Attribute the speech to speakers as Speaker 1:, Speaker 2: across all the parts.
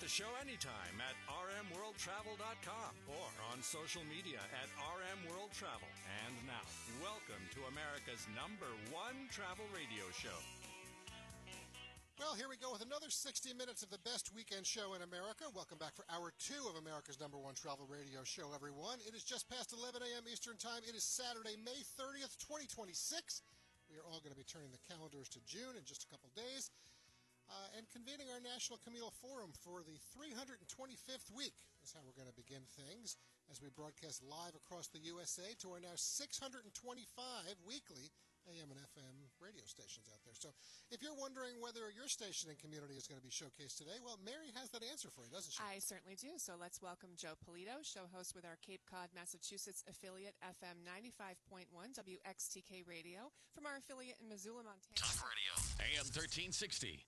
Speaker 1: the show anytime at rmworldtravel.com or on social media at rmworldtravel. And now, welcome to America's #1 travel radio show.
Speaker 2: Well, here we go with another 60 minutes of the best weekend show in America. Welcome back for Hour 2 of America's #1 travel radio show, everyone. It is just past 11 a.m. Eastern Time. It is Saturday, May 30th, 2026. We are all going to be turning the calendars to June in just a couple days and convening our National Camille Forum for the 325th week is how we're going to begin things as we broadcast live across the USA to our now 625 weekly AM and FM radio stations out there. So if you're wondering whether your station and community is going to be showcased today, well, Mary has that answer for you, doesn't she?
Speaker 3: I certainly do. So let's welcome Joe Polito, show host with our Cape Cod, Massachusetts affiliate, FM 95.1 WXTK Radio, from our affiliate in Missoula, Montana.
Speaker 4: Talk Radio, AM 1360.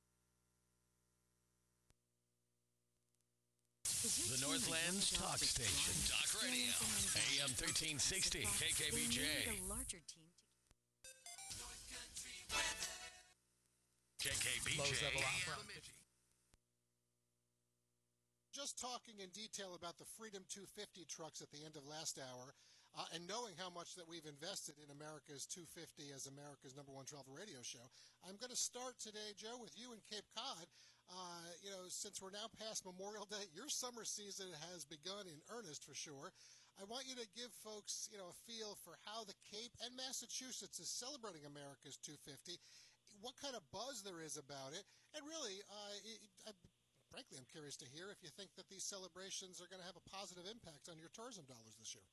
Speaker 4: The Northland's talk station. Talk Radio, AM 1360, KKBJ.
Speaker 5: A larger team to
Speaker 4: KKBJ.
Speaker 2: Just talking in detail about the Freedom 250 trucks at the end of last hour, and knowing how much that we've invested in America's 250 as America's #1 travel radio show, I'm going to start today, Joe, with you in Cape Cod. Since we're now past Memorial Day, your summer season has begun in earnest for sure. I want you to give folks, a feel for how the Cape and Massachusetts is celebrating America's 250, what kind of buzz there is about it, and really, frankly, I'm curious to hear if you think that these celebrations are going to have a positive impact on your tourism dollars this year.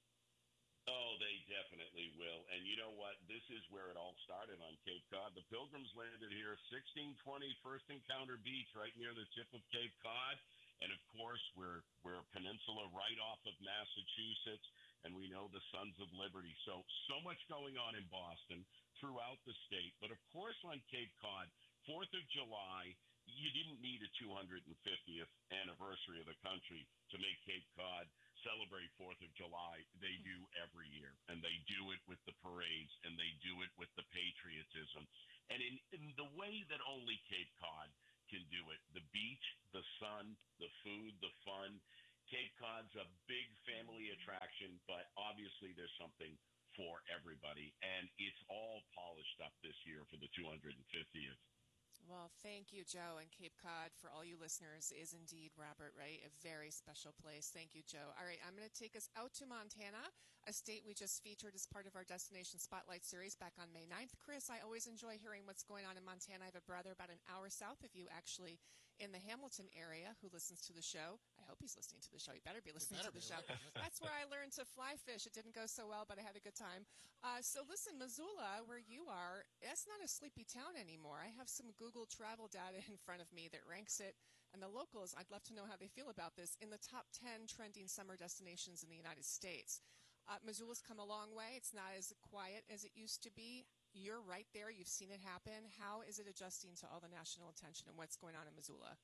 Speaker 6: Oh, they definitely will. And you know what? This is where it all started on Cape Cod. The Pilgrims landed here, 1620 First Encounter Beach, right near the tip of Cape Cod. And, of course, we're a peninsula right off of Massachusetts, and we know the Sons of Liberty. So much going on in Boston, throughout the state. But, of course, on Cape Cod, 4th of July, you didn't need a 250th anniversary of the country to make Cape Cod celebrate 4th of July. They do every year, and they do it with the parades, and they do it with the patriotism. And in the way that only Cape Cod can do it, the beach, the sun, the food, the fun. Cape Cod's a big family attraction, but obviously there's something for everybody, and it's all polished up this year for the 250th.
Speaker 3: Well, thank you, Joe. And Cape Cod, for all you listeners, is indeed, Robert, right? A very special place. Thank you, Joe. All right, I'm going to take us out to Montana, a state we just featured as part of our Destination Spotlight series back on May 9th. Chris, I always enjoy hearing what's going on in Montana. I have a brother about an hour south of you, actually, in the Hamilton area, who listens to the show. I hope he's listening to the show. He better be listening to the show. That's where I learned to fly fish. It didn't go so well, but I had a good time. So listen, Missoula, where you are, that's not a sleepy town anymore. I have some Google travel data in front of me that ranks it, and the locals, I'd love to know how they feel about this, in the top 10 trending summer destinations in the United States. Missoula's come a long way. It's not as quiet as it used to be. You're right there. You've seen it happen. How is it adjusting to all the national attention and what's going on in Missoula?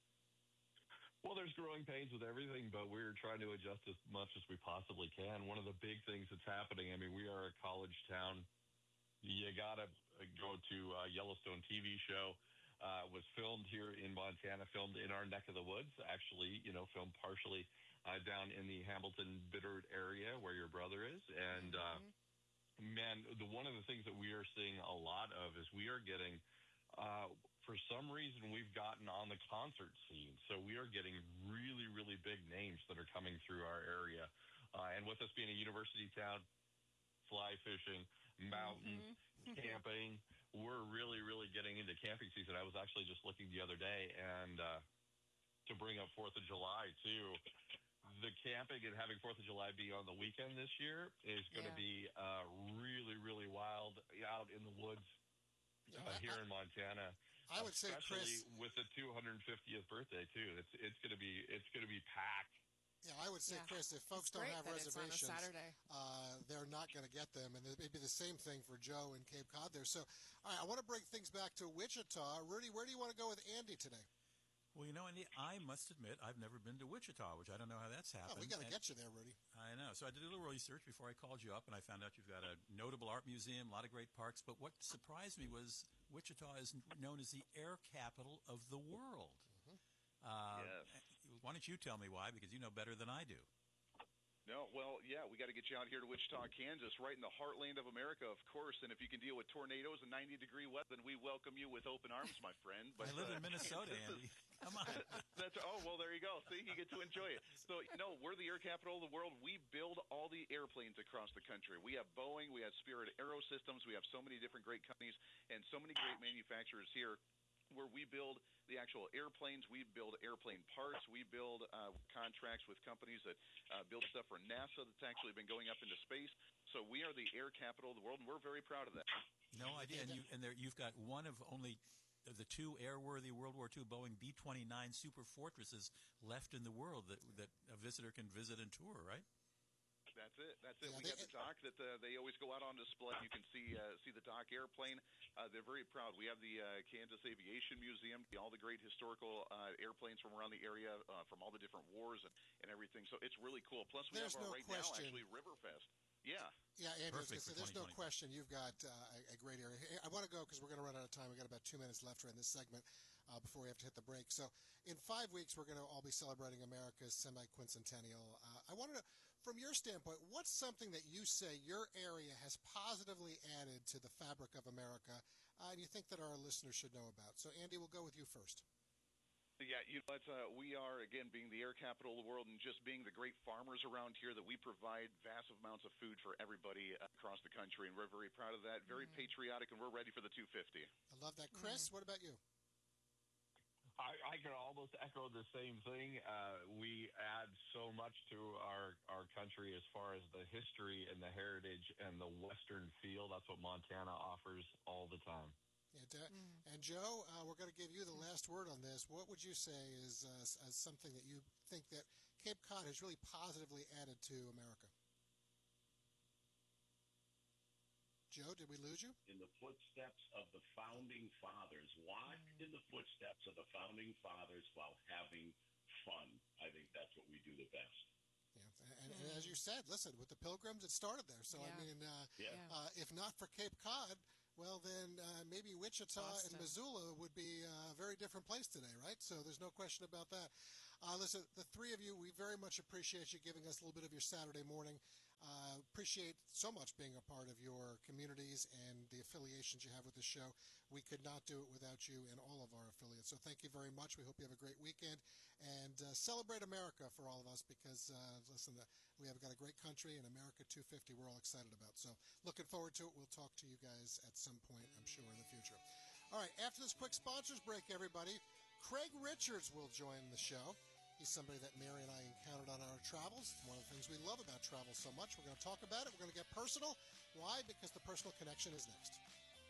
Speaker 7: Well, there's growing pains with everything, but we're trying to adjust as much as we possibly can. One of the big things that's happening, we are a college town. You got to go to Yellowstone TV show. Was filmed here in Montana, filmed in our neck of the woods, actually, filmed partially down in the Hamilton Biddeford area where your brother is. And, one of the things that we are seeing a lot of is we are getting, for some reason, we've gotten on the concert scene. So we are getting really, really big names that are coming through our area. And with us being a university town, fly fishing, mountains, camping, we're really, really getting into camping season. I was actually just looking the other day, and to bring up 4th of July, too, the camping and having 4th of July be on the weekend this year is going to be really, really wild out in the woods here in Montana.
Speaker 2: I would say, Chris,
Speaker 7: with the 250th birthday, too. It's going to be packed.
Speaker 2: Yeah, I would say, Chris, if folks don't have reservations,
Speaker 3: Saturday.
Speaker 2: They're not going to get them. And it may be the same thing for Joe in Cape Cod there. So, all right, I want to bring things back to Wichita. Rudy, where do you want to go with Andy today?
Speaker 8: Well, Andy, I must admit I've never been to Wichita, which I don't know how that's happened.
Speaker 2: Oh, we got to get you there, Rudy.
Speaker 8: I know. So I did a little research before I called you up, and I found out you've got a notable art museum, a lot of great parks. But what surprised me was Wichita is known as the air capital of the world.
Speaker 7: Yes.
Speaker 8: Why don't you tell me why? Because you know better than I do.
Speaker 5: No, well, yeah, we got to get you out here to Wichita, Kansas, right in the heartland of America, of course. And if you can deal with tornadoes and 90-degree weather, then we welcome you with open arms, my friend. But
Speaker 8: I live in Minnesota, Andy. Come on.
Speaker 5: Well, there you go. See, you get to enjoy it. So, we're the air capital of the world. We build all the airplanes across the country. We have Boeing, we have Spirit Aerosystems, we have so many different great companies and so many great manufacturers here, where we build the actual airplanes, we build airplane parts, we build contracts with companies that build stuff for NASA that's actually been going up into space. So we are the air capital of the world, and we're very proud of that.
Speaker 8: No idea. And you've got one of only the two airworthy World War II Boeing B-29 Super Fortresses left in the world that a visitor can visit and tour, right?
Speaker 5: That's it. Yeah, we got the dock that they always go out on display. You can see the dock airplane. They're very proud. We have the Kansas Aviation Museum, all the great historical airplanes from around the area, from all the different wars and everything. So it's really cool. Plus, we have now actually Riverfest. Yeah.
Speaker 2: Yeah, Andrew,
Speaker 8: Perfect
Speaker 2: there's no question you've got a great area. Hey, I want to go because we're going to run out of time. We've got about 2 minutes left in this segment before we have to hit the break. So in 5 weeks, we're going to all be celebrating America's semi-quincentennial. I wanted to, from your standpoint, what's something that you say your area has positively added to the fabric of America and you think that our listeners should know about? So, Andy, we'll go with you first.
Speaker 5: Yeah, we are, again, being the air capital of the world and just being the great farmers around here that we provide vast amounts of food for everybody across the country, and we're very proud of that, very patriotic, and we're ready for the 250.
Speaker 2: I love that. Chris, what about you?
Speaker 7: I can almost echo the same thing. We add so much to our country as far as the history and the heritage and the Western feel. That's what Montana offers all the time.
Speaker 2: Yeah, and Joe, we're going to give you the last word on this. What would you say is as something that you think that Cape Cod has really positively added to America? Joe, did we lose you?
Speaker 6: In the footsteps of the founding fathers. Walk in the footsteps of the founding fathers while having fun. I think that's what we do the best.
Speaker 2: Yeah, and as you said, listen, with the Pilgrims, it started there. So, I mean, if not for Cape Cod, well, then maybe Wichita and Missoula would be a very different place today, right? So there's no question about that. Listen, the three of you, we very much appreciate you giving us a little bit of your Saturday morning. Appreciate so much being a part of your communities and the affiliations you have with the show. We could not do it without you and all of our affiliates. So thank you very much. We hope you have a great weekend and celebrate America for all of us because, listen, we have got a great country and America 250 we're all excited about. So looking forward to it. We'll talk to you guys at some point, I'm sure, in the future. All right, after this quick sponsors break, everybody, Craig Richards will join the show. He's somebody that Mary and I encountered on our travels. One of the things we love about travel so much. We're going to talk about it. We're going to get personal. Why? Because the personal connection is next.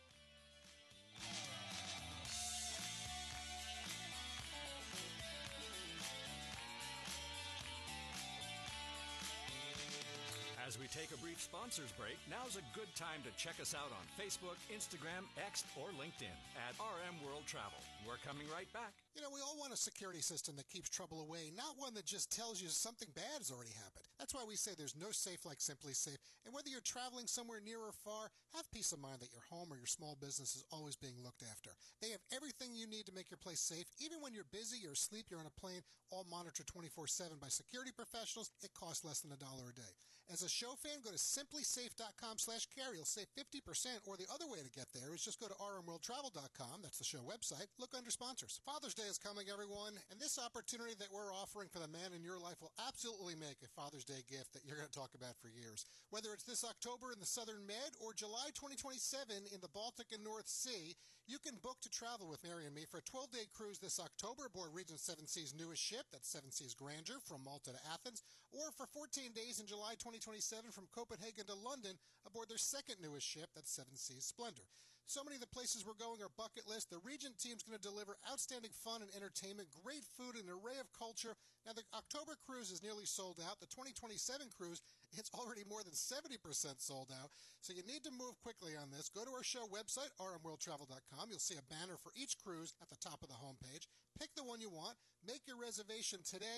Speaker 1: As we take a brief sponsors break, now's a good time to check us out on Facebook, Instagram, X, or LinkedIn at RM World Travel. We're coming right back.
Speaker 2: You know, we all want a security system that keeps trouble away, not one that just tells you something bad has already happened. That's why we say there's no safe like Simply Safe. And whether you're traveling somewhere near or far, have peace of mind that your home or your small business is always being looked after. They have everything you need to make your place safe. Even when you're busy, you're asleep, you're on a plane, all monitored 24/7 by security professionals. It costs less than $1 a day. As a show fan, go to simplysafe.com/carry. You'll save 50%, or the other way to get there is just go to rmworldtravel.com. That's the show website. Look under sponsors. Father's Day is coming, everyone, and this opportunity that we're offering for the man in your life will absolutely make a Father's Day gift that you're going to talk about for years. Whether it's this October in the Southern Med or July 2027 in the Baltic and North Sea, you can book to travel with Mary and me for a 12-day cruise this October aboard Regent Seven Seas' newest ship, that's Seven Seas Grandeur, from Malta to Athens, or for 14 days in July 2027 from Copenhagen to London aboard their second newest ship, that's Seven Seas Splendor. So many of the places we're going are bucket list. The Regent team's going to deliver outstanding fun and entertainment, great food, and an array of culture. Now, the October cruise is nearly sold out. The 2027 cruise, it's already more than 70% sold out. So you need to move quickly on this. Go to our show website, rmworldtravel.com. You'll see a banner for each cruise at the top of the homepage. Pick the one you want. Make your reservation today.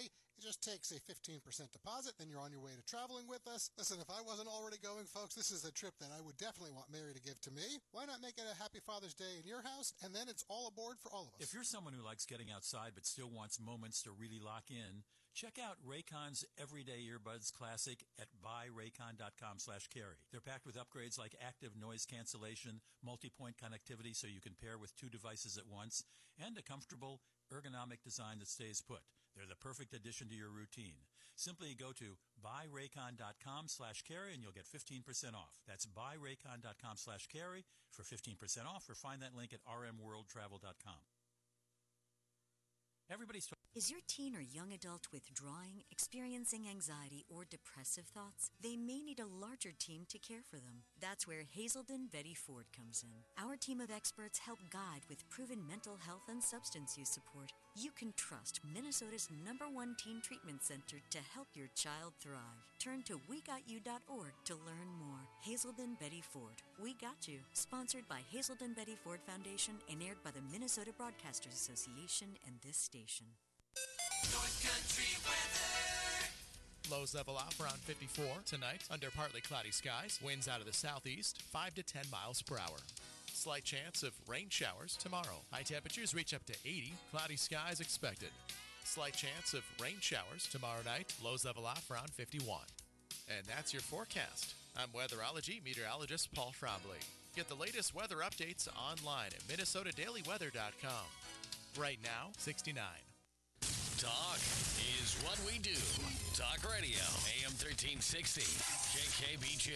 Speaker 2: It just takes a 15% deposit, then you're on your way to traveling with us. Listen, if I wasn't already going, folks, this is a trip that I would definitely want Mary to give to me. Why not make it a Happy Father's Day in your house, and then it's all aboard for all of us.
Speaker 8: If you're someone who likes getting outside but still wants moments to really lock in, check out Raycon's Everyday Earbuds Classic at buyraycon.com/carry. They're packed with upgrades like active noise cancellation, multi-point connectivity so you can pair with 2 devices at once, and a comfortable, ergonomic design that stays put. They're the perfect addition to your routine. Simply go to buyraycon.com/carry and you'll get 15% off. That's buyraycon.com/carry for 15% off, or find that link at rmworldtravel.com. Everybody's
Speaker 9: Is your teen or young adult withdrawing, experiencing anxiety, or depressive thoughts? They may need a larger team to care for them. That's where Hazelden Betty Ford comes in. Our team of experts help guide with proven mental health and substance use support. You can trust Minnesota's #1 teen treatment center to help your child thrive. Turn to WeGotYou.org to learn more. Hazelden Betty Ford. We Got You. Sponsored by Hazelden Betty Ford Foundation and aired by the Minnesota Broadcasters Association and this station.
Speaker 10: North Country weather. Lows level off around 54 tonight under partly cloudy skies. Winds out of the southeast, 5 to 10 miles per hour. Slight chance of rain showers tomorrow. High temperatures reach up to 80. Cloudy skies expected. Slight chance of rain showers tomorrow night. Lows level off around 51. And that's your forecast. I'm weatherology meteorologist Paul Trombley. Get the latest weather updates online at minnesotadailyweather.com. Right now, 69.
Speaker 4: Talk is what we do. Talk Radio, AM 1360, KKBJ.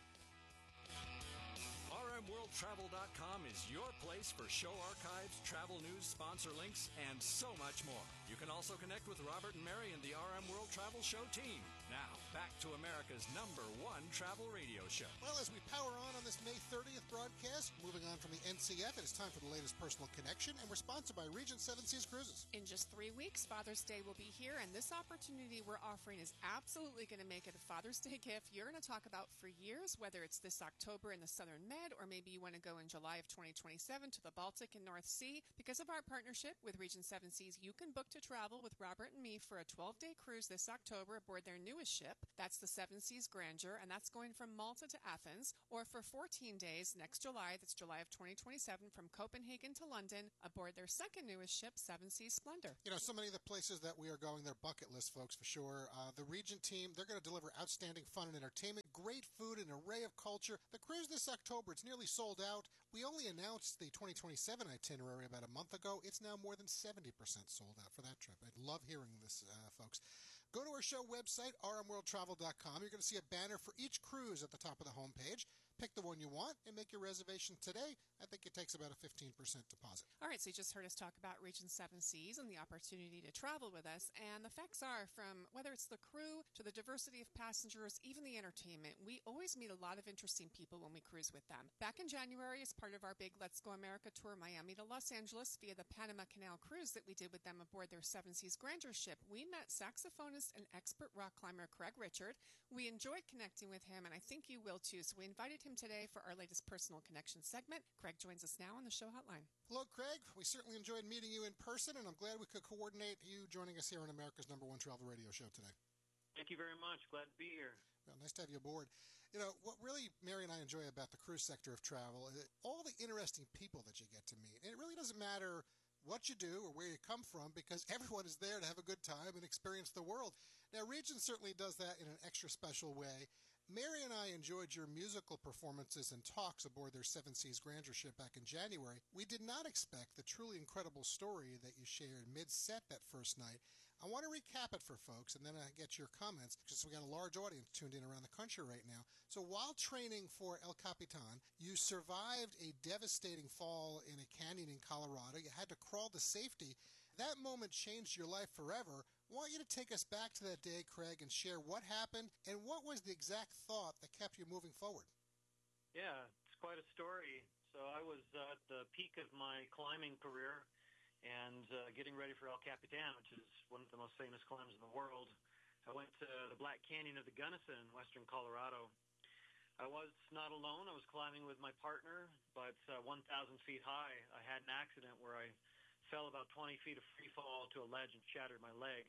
Speaker 1: RMWorldTravel.com is your place for show archives, travel news, sponsor links, and so much more. You can also connect with Robert and Mary and the RM World Travel Show team. Now, back to America's #1 travel radio show.
Speaker 2: Well, as we power on this May 30th broadcast, moving on from the NCF, it is time for the latest personal connection, and we're sponsored by Regent 7 Seas Cruises.
Speaker 3: In just 3 weeks, Father's Day will be here, and this opportunity we're offering is absolutely going to make it a Father's Day gift you're going to talk about for years, whether it's this October in the Southern Med, or maybe you want to go in July of 2027 to the Baltic and North Sea. Because of our partnership with Regent 7 Seas, you can book to travel with Robert and me for a 12-day cruise this October aboard their newest ship. That's the 7 Seas Grandeur, and that's going from Malta to Athens, or for 14 days next July, that's July of 2027, from Copenhagen to London aboard their second newest ship, 7 Seas Splendor.
Speaker 2: You know, so many of the places that we are going, they're bucket list, folks, for sure. The Regent team, they're going to deliver outstanding fun and entertainment, great food, an array of culture. The cruise this October, it's nearly sold out. We only announced the 2027 itinerary about a month ago. It's now more than 70% sold out for that trip. I'd love hearing this, folks. Go to our show website, rmworldtravel.com. You're going to see a banner for each cruise at the top of the homepage. Pick the one you want and make your reservation today. I think it takes about a 15% deposit.
Speaker 3: All right, so you just heard us talk about Regent 7 Seas and the opportunity to travel with us. And the facts are, from whether it's the crew to the diversity of passengers, even the entertainment, we always meet a lot of interesting people when we cruise with them. Back in January, as part of our big Let's Go America tour, Miami to Los Angeles, via the Panama Canal cruise that we did with them aboard their 7 Seas Grandeur ship, we met saxophonist and expert rock climber Craig Richard. We enjoyed connecting with him, and I think you will too. So we invited him today for our latest Personal Connection segment. Craig joins us now on the show hotline.
Speaker 2: Hello, Craig. We certainly enjoyed meeting you in person, and I'm glad we could coordinate you joining us here on America's #1 travel radio show today.
Speaker 11: Thank you very much. Glad to be here.
Speaker 2: Well, nice to have you aboard. You know, what really Mary and I enjoy about the cruise sector of travel is all the interesting people that you get to meet. And it really doesn't matter what you do or where you come from, because everyone is there to have a good time and experience the world. Now, Regent certainly does that in an extra special way. Mary and I enjoyed your musical performances and talks aboard their 7 Seas Grandeur ship back in January. We did not expect the truly incredible story that you shared mid-set that first night. I want to recap it for folks, and then I get your comments, because we got a large audience tuned in around the country right now. So while training for El Capitan, you survived a devastating fall in a canyon in Colorado. You had to crawl to safety. That moment changed your life forever. I want you to take us back to that day, Craig, and share what happened and what was the exact thought that kept you moving forward.
Speaker 11: Yeah, it's quite a story. So I was at the peak of my climbing career and getting ready for El Capitan, which is one of the most famous climbs in the world. I went to the Black Canyon of the Gunnison in western Colorado. I was not alone. I was climbing with my partner, but 1,000 feet high, I had an accident where I fell about 20 feet of free fall to a ledge and shattered my leg.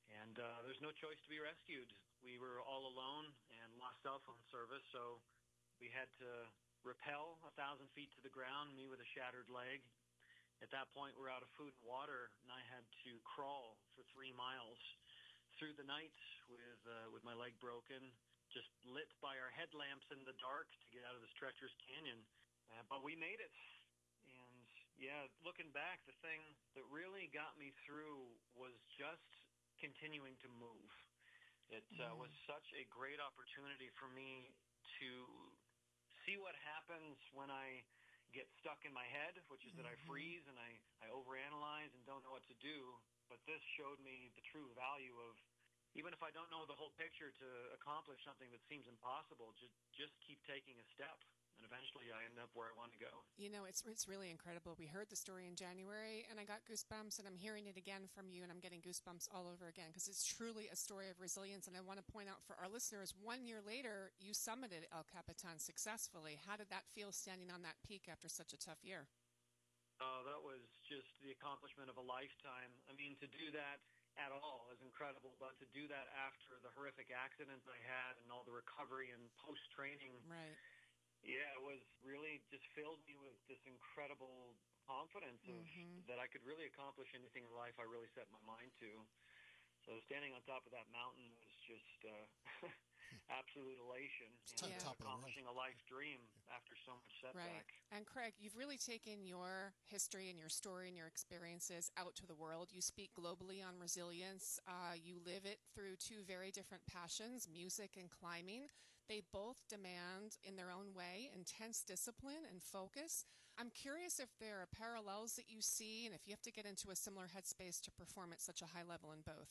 Speaker 11: And there's no choice to be rescued. We were all alone and lost cell phone service, so we had to rappel 1,000 feet to the ground, me with a shattered leg. At that point, we're out of food and water, and I had to crawl for 3 miles through the night with my leg broken, just lit by our headlamps in the dark to get out of this treacherous canyon. But we made it. And, yeah, looking back, the thing that really got me through was just continuing to move. It was such a great opportunity for me to see what happens when I get stuck in my head, which is that I freeze and I overanalyze and don't know what to do. But this showed me the true value of, even if I don't know the whole picture, to accomplish something that seems impossible, just keep taking a step. And eventually I end up where I want to go.
Speaker 3: You know, it's really incredible. We heard the story in January, and I got goosebumps, and I'm hearing it again from you, and I'm getting goosebumps all over again, because it's truly a story of resilience. And I want to point out for our listeners, 1 year later, you summited El Capitan successfully. How did that feel, standing on that peak after such a tough year?
Speaker 11: Oh, that was just the accomplishment of a lifetime. I mean, to do that at all is incredible, but to do that after the horrific accident I had and all the recovery and post-training,
Speaker 3: right?
Speaker 11: Yeah, it was really just filled me with this incredible confidence of that I could really accomplish anything in life I really set my mind to. So standing on top of that mountain was just absolute elation. And accomplishing a life dream after so much setback.
Speaker 3: Right. And Craig, you've really taken your history and your story and your experiences out to the world. You speak globally on resilience. You live it through 2 very different passions, music and climbing. They both demand, in their own way, intense discipline and focus. I'm curious if there are parallels that you see, and if you have to get into a similar headspace to perform at such a high level in both.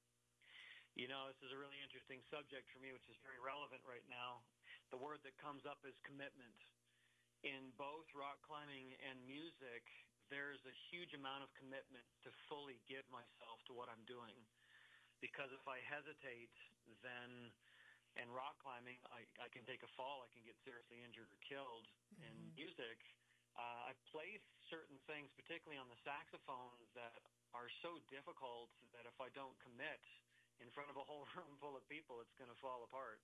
Speaker 11: You know, this is a really interesting subject for me, which is very relevant right now. The word that comes up is commitment. In both rock climbing and music, there's a huge amount of commitment to fully give myself to what I'm doing. Because if I hesitate, then in rock climbing, I can take a fall, I can get seriously injured or killed. In music, I play certain things, particularly on the saxophone, that are so difficult that if I don't commit in front of a whole room full of people, it's going to fall apart.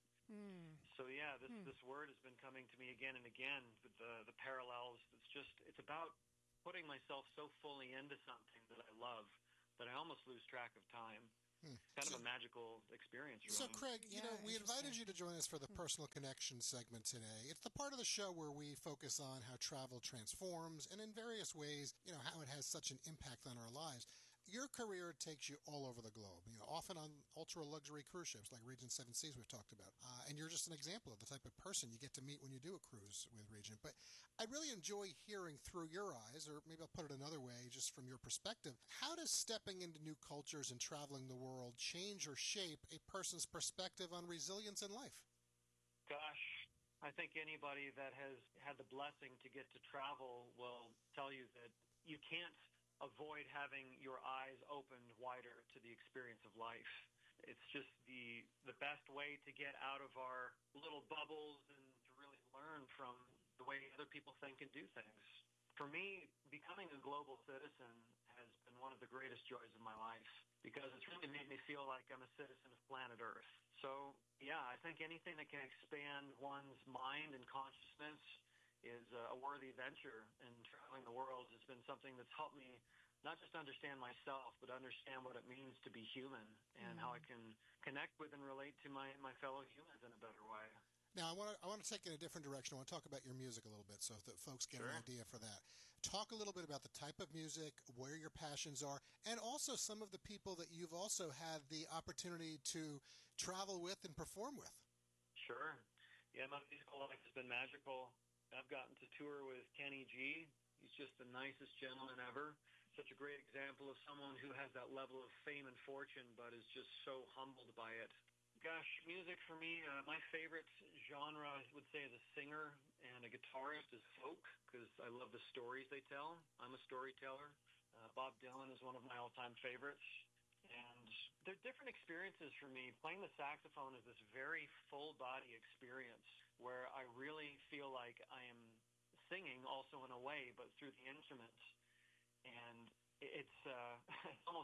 Speaker 11: So yeah, this word has been coming to me again and again with the parallels. It's about putting myself so fully into something that I love that I almost lose track of time. Kind of a magical experience. Really.
Speaker 2: So, Craig, you know, we invited you to join us for the Personal Connection segment today. It's the part of the show where we focus on how travel transforms and in various ways, you know, how it has such an impact on our lives. Your career takes you all over the globe, you know, often on ultra-luxury cruise ships like Regent Seven Seas we've talked about. And you're just an example of the type of person you get to meet when you do a cruise with Regent. But I really enjoy hearing through your eyes, or maybe I'll put it another way, just from your perspective, how does stepping into new cultures and traveling the world change or shape a person's perspective on resilience in life?
Speaker 11: Gosh, I think anybody that has had the blessing to get to travel will tell you that you can't avoid having your eyes opened wider to the experience of life. It's just the best way to get out of our little bubbles and to really learn from the way other people think and do things. For me, becoming a global citizen has been one of the greatest joys of my life because it's really made me feel like I'm a citizen of planet Earth. So, yeah, I think anything that can expand one's mind and consciousness is a worthy venture, and traveling the world has been something that's helped me not just understand myself, but understand what it means to be human and how I can connect with and relate to my fellow humans in a better way.
Speaker 2: Now, I want to take it in a different direction. I want to talk about your music a little bit so that folks get an idea for that. Talk a little bit about the type of music, where your passions are, and also some of the people that you've also had the opportunity to travel with and perform with.
Speaker 11: Sure. Yeah, my musical life has been magical. I've gotten to tour with Kenny G. He's just the nicest gentleman ever. Such a great example of someone who has that level of fame and fortune, but is just so humbled by it. Gosh, music for me, my favorite genre, I would say, as a singer and a guitarist is folk, because I love the stories they tell. I'm a storyteller. Bob Dylan is one of my all-time favorites. And they're different experiences for me. Playing the saxophone is this very full-body experience where I really feel like I am singing also in a way, but through the instruments. And it's almost ethereal.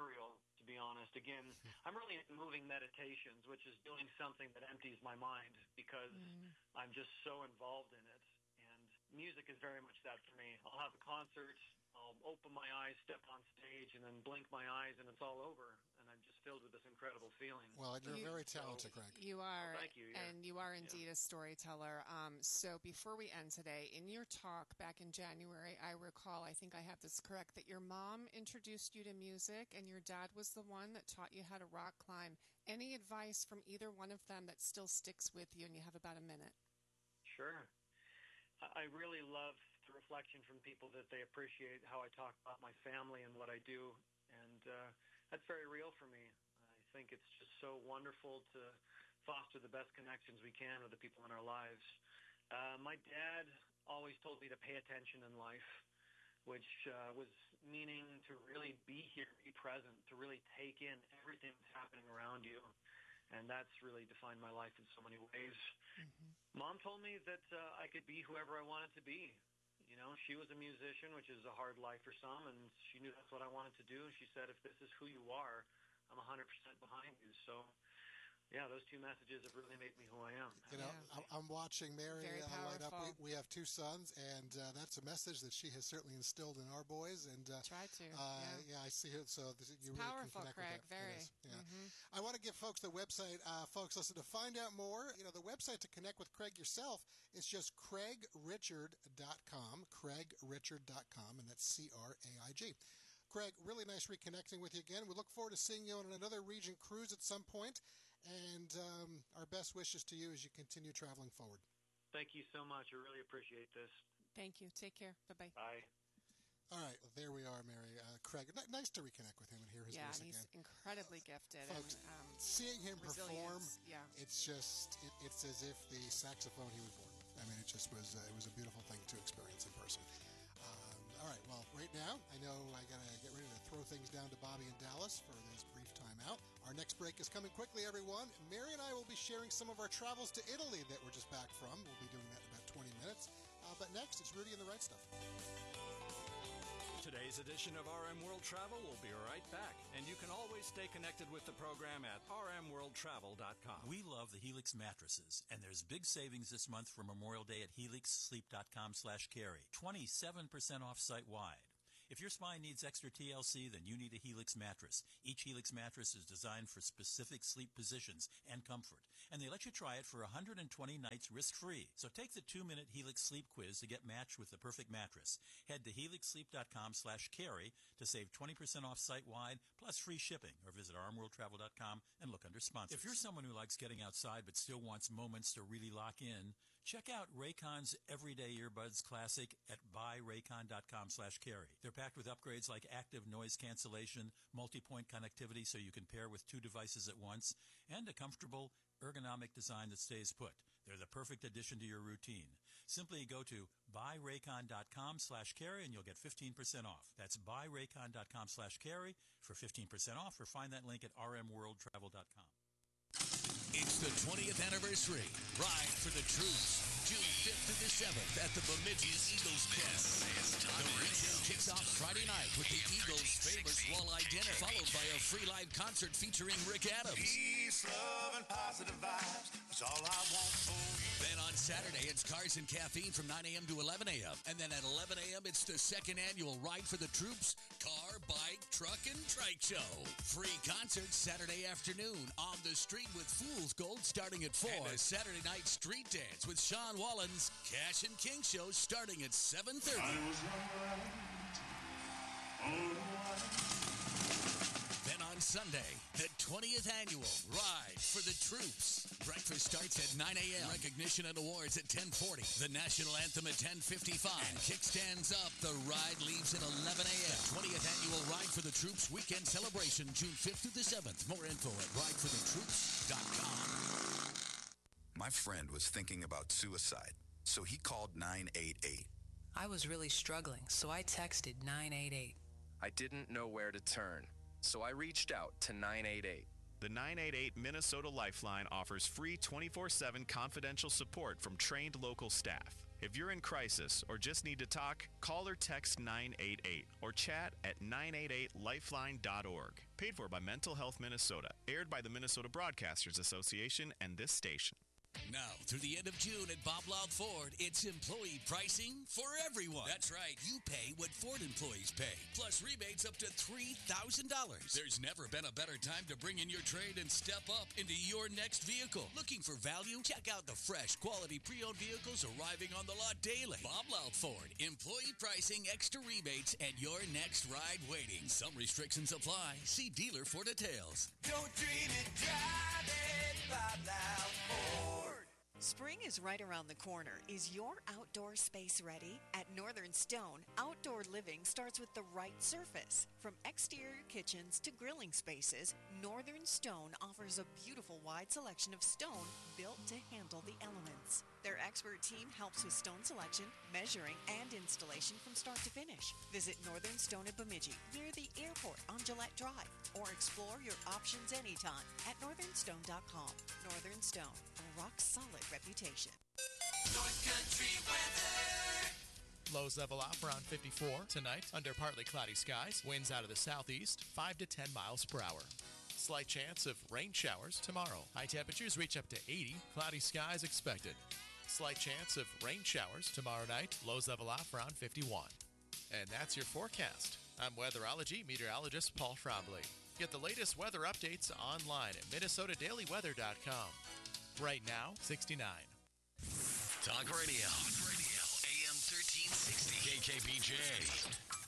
Speaker 11: surreal, to be honest. Again, I'm really into moving meditations, which is doing something that empties my mind because I'm just so involved in it. And music is very much that for me. I'll have a concert, I'll open my eyes, step on stage, and then blink my eyes, and it's all over. And I'm just filled with this incredible feeling.
Speaker 2: Well, you're very talented, Craig.
Speaker 3: You are.
Speaker 11: Well, thank you. Yeah.
Speaker 3: And you are indeed a storyteller. So before we end today, in your talk back in January, I recall, I think I have this correct, that your mom introduced you to music and your dad was the one that taught you how to rock climb. Any advice from either one of them that still sticks with you? And you have about a minute.
Speaker 11: Sure. I really love the reflection from people that they appreciate how I talk about my family and what I do. And that's very real for me. I think it's just so wonderful to foster the best connections we can with the people in our lives. My dad always told me to pay attention in life, which was meaning to really be here, be present, to really take in everything that's happening around you. And that's really defined my life in so many ways. Mom told me that I could be whoever I wanted to be. You know, she was a musician, which is a hard life for some, and she knew that's what I wanted to do. And she said, if this is who you are, I'm 100% behind you. So, yeah, those two messages have really made me who I am.
Speaker 2: You know, I'm watching Mary light up. We have two sons, and that's a message that she has certainly instilled in our boys. And
Speaker 3: try to.
Speaker 2: Yeah, I see it. So you really
Speaker 3: powerful,
Speaker 2: can connect
Speaker 3: Craig.
Speaker 2: with that.
Speaker 3: Very.
Speaker 2: I want to give folks the website. Folks, listen, to find out more, the website to connect with Craig yourself is just CraigRichard.com, CraigRichard.com, and that's CRAIG. Craig, really nice reconnecting with you again. We look forward to seeing you on another region cruise at some point, and our best wishes to you as you continue traveling forward.
Speaker 11: Thank you so much. I really appreciate this.
Speaker 3: Thank you. Take care. Bye-bye.
Speaker 11: Bye.
Speaker 2: All right, well, there we are, Mary. Craig, nice to reconnect with him and hear his voice again.
Speaker 3: Yeah, he's incredibly gifted.
Speaker 2: Folks,
Speaker 3: and,
Speaker 2: seeing him perform,
Speaker 3: yeah.
Speaker 2: it's just, it's as if the saxophone he was born with. I mean, it just was, it was a beautiful thing to experience in person. All right, well, right now, I know I got to get ready to throw things down to Bobby in Dallas for this brief time out. Our next break is coming quickly, everyone. Mary and I will be sharing some of our travels to Italy that we're just back from. We'll be doing that in about 20 minutes. But next, it's Rudy and the Right Stuff.
Speaker 1: Today's edition of RM World Travel will be right back, and you can always stay connected with the program at rmworldtravel.com.
Speaker 8: We love the Helix mattresses, and there's big savings this month for Memorial Day at helixsleep.com/carry. 27% off site-wide. If your spine needs extra TLC, then you need a Helix mattress. Each Helix mattress is designed for specific sleep positions and comfort, and they let you try it for 120 nights risk-free. So take the 2-minute Helix sleep quiz to get matched with the perfect mattress. Head to helixsleep.com/carry to save 20% off site-wide, plus free shipping, or visit rmworldtravel.com and look under sponsors. If you're someone who likes getting outside but still wants moments to really lock in, check out Raycon's Everyday Earbuds Classic at buyraycon.com/carry. They're packed with upgrades like active noise cancellation, multi-point connectivity so you can pair with 2 devices at once, and a comfortable, ergonomic design that stays put. They're the perfect addition to your routine. Simply go to buyraycon.com/carry and you'll get 15% off. That's buyraycon.com/carry for 15% off, or find that link at rmworldtravel.com.
Speaker 4: It's the 20th anniversary. Ride for the Troops, June 5th to the 7th at the Bemidji Eagles Club. The weekend kicks off Friday night with the Eagles' famous walleye dinner, followed by a free live concert featuring Rick Adams.
Speaker 12: Peace, love, and positive vibes. That's all I want for you.
Speaker 4: Then on Saturday, it's Cars and Caffeine from 9 a.m. to 11 a.m. And then at 11 a.m., it's the second annual Ride for the Troops Car, Bike, Truck, and Trike Show. Free concerts Saturday afternoon on the street with Fool's Gold starting at 4. And a Saturday night street dance with Sean Wallen's Cash and King Show starting at 7:30. Then on Sunday, the 20th annual Ride for the Troops. Breakfast starts at 9 a.m. Recognition and awards at 10:40. The national anthem at 10:55. And kickstands up. The ride leaves at 11 a.m. 20th annual Ride for the Troops weekend celebration, June 5th through the 7th. More info at rideforthetroops.com.
Speaker 13: My friend was thinking about suicide, so he called 988.
Speaker 14: I was really struggling, so I texted 988.
Speaker 15: I didn't know where to turn, so I reached out to 988.
Speaker 16: The 988 Minnesota Lifeline offers free 24/7 confidential support from trained local staff. If you're in crisis or just need to talk, call or text 988 or chat at 988lifeline.org. Paid for by Mental Health Minnesota. Aired by the Minnesota Broadcasters Association and this station.
Speaker 4: Now, through the end of June at Bob Loud Ford, it's employee pricing for everyone. That's right. You pay what Ford employees pay, plus rebates up to $3,000. There's never been a better time to bring in your trade and step up into your next vehicle. Looking for value? Check out the fresh, quality pre-owned vehicles arriving on the lot daily. Bob Loud Ford. Employee pricing, extra rebates, and your next ride waiting. Some restrictions apply. See dealer for details.
Speaker 12: Don't dream it, drive it, Bob Loud Ford.
Speaker 17: Spring is right around the corner. Is your outdoor space ready? At Northern Stone, outdoor living starts with the right surface. From exterior kitchens to grilling spaces, Northern Stone offers a beautiful wide selection of stone built to handle the elements. Their expert team helps with stone selection, measuring, and installation from start to finish. Visit Northern Stone at Bemidji, near the airport on Gillette Drive, or explore your options anytime at northernstone.com. Northern Stone, a rock-solid reputation.
Speaker 12: North Country weather.
Speaker 10: Lows level off around 54 tonight under partly cloudy skies. Winds out of the southeast, 5 to 10 miles per hour. Slight chance of rain showers tomorrow. High temperatures reach up to 80. Cloudy skies expected. Slight chance of rain showers tomorrow night. Lows level off around 51. And that's your forecast. I'm weatherology meteorologist Paul Trombley. Get the latest weather updates online at minnesotadailyweather.com. Right now, 69.
Speaker 4: Talk Radio. AM 1360. KKBJ.